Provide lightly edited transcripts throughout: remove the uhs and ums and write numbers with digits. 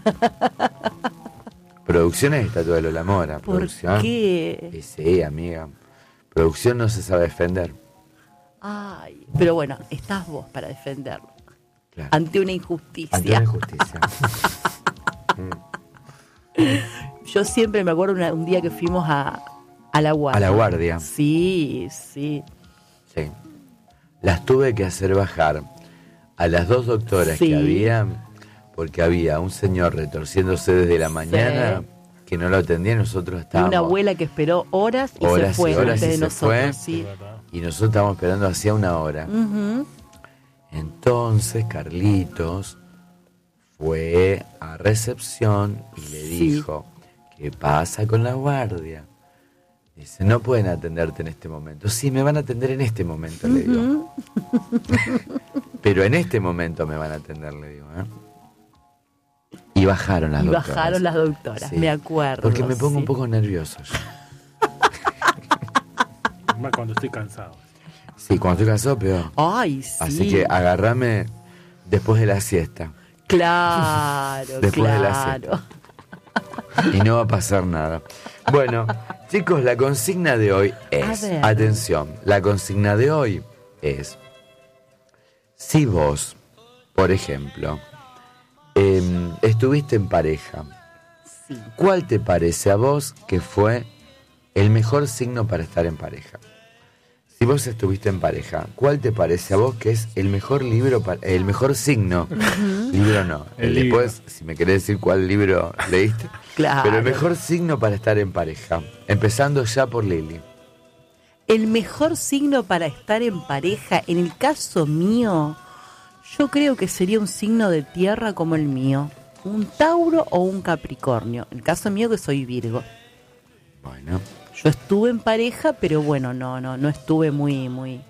Producción es estatua de Lola Mora. ¿Por Producción. qué? Sí, amiga. Producción no se sabe defender. Ay, pero bueno, estás vos para defenderlo. Claro. Ante una injusticia. Ante una injusticia. Yo siempre me acuerdo un día que fuimos a La Guardia. A La Guardia. Sí. Sí. Las tuve que hacer bajar a las 2 doctoras Sí. que había, porque había un señor retorciéndose desde la mañana que no lo atendía y nosotros Y estábamos. una abuela que esperó horas y se fue horas antes y de se nosotros. fue. Sí. Y nosotros estábamos esperando hacía una hora. Ujú. Entonces Carlitos fue a recepción y le dijo, ¿qué pasa con La Guardia? Dice, no pueden atenderte en este momento. Sí, me van a atender en este momento, le digo. Pero en este momento me van a atender, le digo. Y bajaron las doctoras. Bajaron las doctoras, Sí. me acuerdo. Porque me pongo sí. un poco nervioso yo. Más cuando estoy cansado. Sí, cuando estoy cansado, peor. Ay, sí. Así que agárrame después de la siesta. Claro, Después de la claro. Y no va a pasar nada. Bueno, chicos, la consigna de hoy es, A ver. atención, la consigna de hoy es, si vos, por ejemplo, estuviste en pareja, Sí. ¿cuál te parece a vos que fue el mejor signo para estar en pareja? Si vos estuviste en pareja, ¿cuál te parece a vos que es el mejor libro, el mejor signo? Libro no. El Después, si me querés decir cuál libro leíste. Claro. Pero el mejor signo para estar en pareja. Empezando ya por Lili. El mejor signo para estar en pareja, en el caso mío, yo creo que sería un signo de tierra como el mío. Un Tauro o un Capricornio. En el caso mío que soy Virgo. Bueno. Yo estuve en pareja, pero bueno, no estuve muy...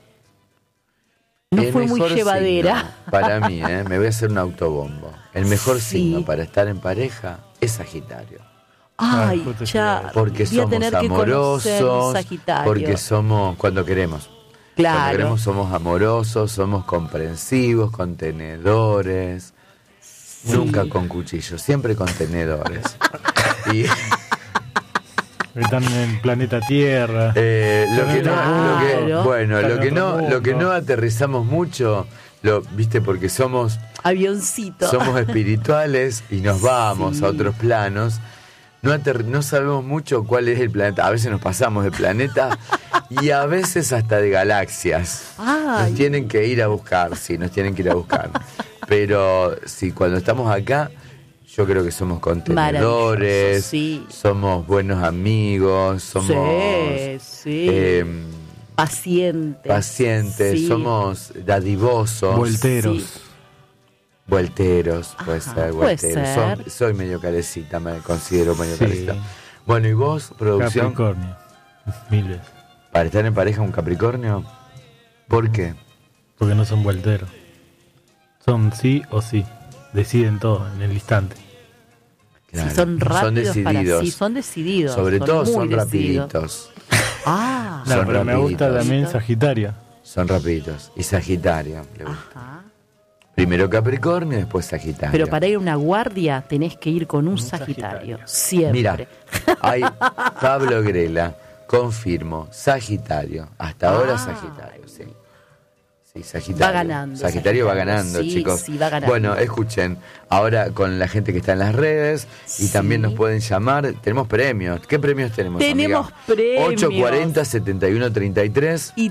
No El fue muy mejor llevadera. signo, para mí, me voy a hacer un autobombo. El mejor Sí. signo para estar en pareja es Sagitario. Ay, justo ya. Porque voy a somos tener que conocer un amorosos, Sagitario. porque somos, cuando queremos. Claro. Cuando queremos somos amorosos, somos comprensivos, contenedores. Nunca con cuchillos, siempre con tenedores. Y Están en planeta Tierra. lo que Claro. lo que no aterrizamos mucho, viste, porque somos Avioncito. espirituales y nos vamos Sí. a otros planos. No sabemos mucho cuál es el planeta. A veces nos pasamos de planeta y a veces hasta de galaxias. Ay. Nos tienen que ir a buscar, sí, nos tienen que ir a buscar. Pero sí, cuando estamos acá, yo creo que somos contenedores, Maravilloso, sí. somos buenos amigos, somos Sí. Pacientes. pacientes, Sí. somos dadivosos. Volteros. Sí. Vuelteros, puede Ajá, ser, puede vuelteros. ser. Soy medio carecita, me considero medio Sí. carecita. Bueno, ¿y vos, producción? Capricornio. 1000 veces. ¿Para estar en pareja un Capricornio? ¿Por qué? Porque no son volteros. Son sí o sí. Deciden todo en el instante. Claro, Sí, son rápidos decididos. para sí, son decididos. Sobre todo muy son decididos. rapiditos. Ah, No, Son pero me gusta rapiditos. también Sagitario. Son rapiditos. Y Sagitario, le gusta. ajá. Primero Capricornio, después Sagitario. Pero para ir a una guardia tenés que ir con un Sagitario. Siempre. Mira, hay Pablo Grela, confirmo, Sagitario. Hasta ahora Ah. Sagitario, sí. Sí, Sagitario. Va ganando, Sagitario va Sagitario. ganando, Sí, chicos. sí, va ganando. Bueno, escuchen, ahora con la gente que está en las redes y Sí. también nos pueden llamar, tenemos premios. ¿Qué premios tenemos, Tenemos amiga? premios. 840-7133. Y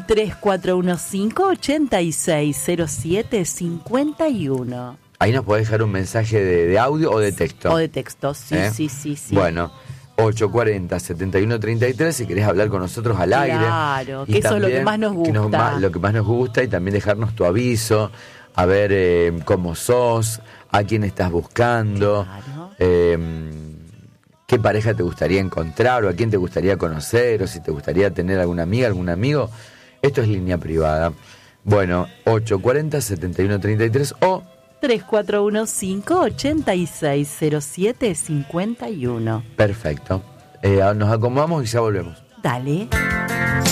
3415-8607-51. Ahí nos podés dejar un mensaje de audio o de texto. O de texto, sí, ¿Eh? sí. Bueno, 840-7133 si querés hablar con nosotros al aire. Claro, Y que eso es lo que también, más nos gusta. lo que más nos gusta, y también dejarnos tu aviso, a ver cómo sos, a quién estás buscando, Claro. qué pareja te gustaría encontrar o a quién te gustaría conocer, o si te gustaría tener alguna amiga, algún amigo. Esto es línea privada. Bueno, 840-7133 o 3415-8607-51. perfecto. Nos acomodamos y ya volvemos. Dale.